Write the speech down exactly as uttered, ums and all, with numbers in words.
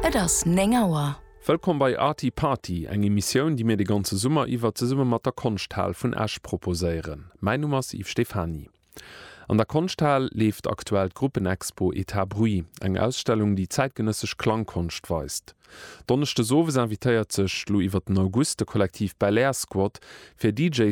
Et ass Nengauer. Wëllkom bei Arti Party, eng Emissioun, die mir de ganze Summer iwwer ze Summe mat der Konsthal vun Asch proposéieren. Mein Nummer ist Yves Stefani. An der Konsthal left aktuell Gruppenexpo Etat Bruit, eng Ausstellung, die zeitgenössech Klangkonst weist. Donnerchte Sowes invitéiert sech lo iwwer den August de Kollektiv Ballet Squad fir D Js